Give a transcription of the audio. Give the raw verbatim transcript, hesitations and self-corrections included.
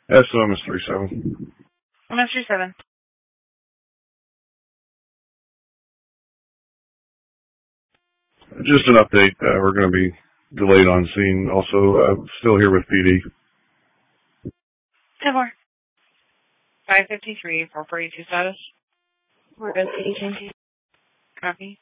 S O M is three seven. M S three seven. Just an update. Uh, we're going to be delayed on scene. Also, uh, still here with P D. ten more. five fifty-three, four forty-two status. We're good, City. Copy.